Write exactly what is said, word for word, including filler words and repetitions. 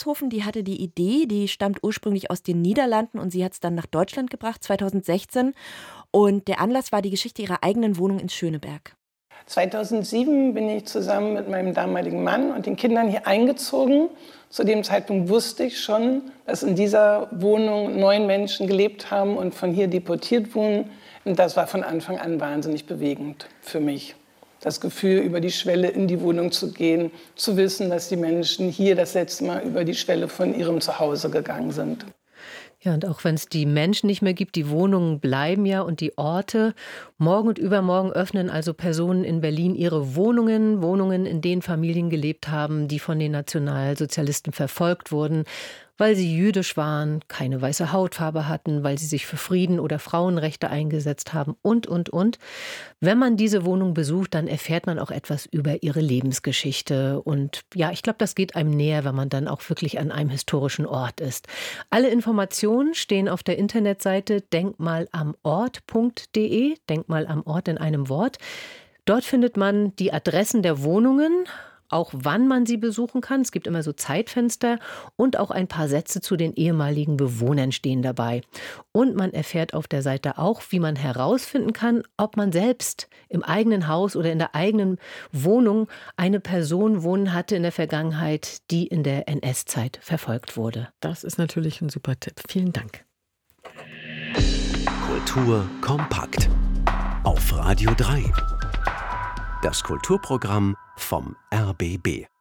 Haushofen, die hatte die Idee, die stammt ursprünglich aus den Niederlanden und sie hat es dann nach Deutschland gebracht, zweitausendsechzehn. Und der Anlass war die Geschichte ihrer eigenen Wohnung in Schöneberg. zweitausendsieben bin ich zusammen mit meinem damaligen Mann und den Kindern hier eingezogen. Zu dem Zeitpunkt wusste ich schon, dass in dieser Wohnung neun Menschen gelebt haben und von hier deportiert wurden. Und das war von Anfang an wahnsinnig bewegend für mich. Das Gefühl, über die Schwelle in die Wohnung zu gehen, zu wissen, dass die Menschen hier das letzte Mal über die Schwelle von ihrem Zuhause gegangen sind. Ja, und auch wenn es die Menschen nicht mehr gibt, die Wohnungen bleiben ja und die Orte. Morgen und übermorgen öffnen also Personen in Berlin ihre Wohnungen, Wohnungen, in denen Familien gelebt haben, die von den Nationalsozialisten verfolgt wurden, weil sie jüdisch waren, keine weiße Hautfarbe hatten, weil sie sich für Frieden oder Frauenrechte eingesetzt haben und, und, und. Wenn man diese Wohnung besucht, dann erfährt man auch etwas über ihre Lebensgeschichte. Und ja, ich glaube, das geht einem näher, wenn man dann auch wirklich an einem historischen Ort ist. Alle Informationen stehen auf der Internetseite denkmalamort punkt de, Denkmal am Ort in einem Wort. Dort findet man die Adressen der Wohnungen, auch wann man sie besuchen kann. Es gibt immer so Zeitfenster und auch ein paar Sätze zu den ehemaligen Bewohnern stehen dabei. Und man erfährt auf der Seite auch, wie man herausfinden kann, ob man selbst im eigenen Haus oder in der eigenen Wohnung eine Person wohnen hatte in der Vergangenheit, die in der N S-Zeit verfolgt wurde. Das ist natürlich ein super Tipp. Vielen Dank. Kultur kompakt auf Radio drei. Das Kulturprogramm vom R B B.